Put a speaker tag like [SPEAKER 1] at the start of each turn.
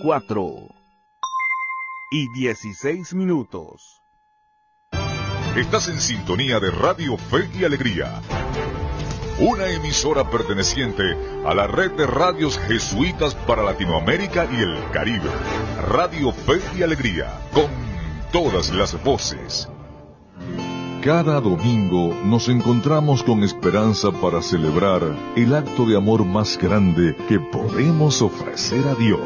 [SPEAKER 1] 4:16.
[SPEAKER 2] Estás en sintonía de Radio Fe y Alegría, una emisora perteneciente a la red de radios jesuitas para Latinoamérica y el Caribe. Radio Fe y Alegría, con todas las voces. Cada domingo nos encontramos con esperanza para celebrar el acto de amor más grande que podemos ofrecer a Dios.